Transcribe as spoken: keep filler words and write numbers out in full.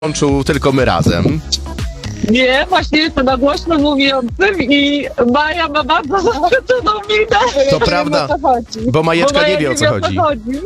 łączył tylko my razem. Nie, właśnie jestem na głośno mówiącym i Maja ma bardzo zaskoczoną minę. To prawda, Wiem, o co chodzi. bo Majeczka Bo Maja nie wie, o co chodzi. chodzi.